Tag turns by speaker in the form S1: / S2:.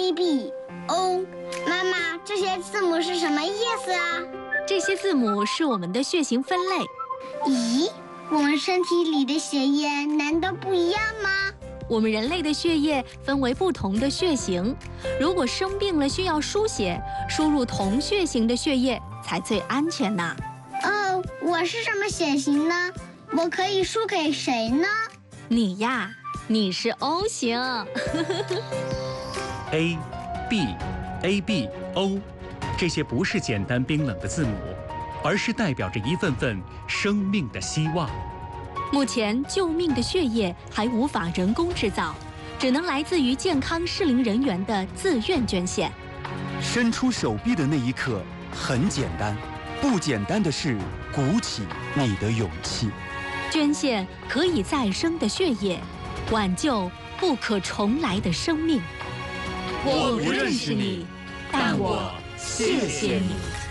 S1: ABO。妈妈，这些字母是什么意思啊？
S2: 这些字母是我们的血型分类。
S1: 咦，我们身体里的血液难道不一样吗？
S2: 我们人类的血液分为不同的血型，如果生病了需要输血，输入同血型的血液才最安全呢。
S1: 哦，我是什么血型呢？我可以输给谁呢？
S2: 你呀，你是 O 型。
S3: A、B、AB、O， 这些不是简单冰冷的字母，而是代表着一份份生命的希望。
S2: 目前救命的血液还无法人工制造，只能来自于健康适龄人员的自愿捐献。
S4: 伸出手臂的那一刻很简单，不简单的是鼓起你的勇气。
S2: 捐献可以再生的血液，挽救不可重来的生命。
S5: 我不认识你，但我谢谢你。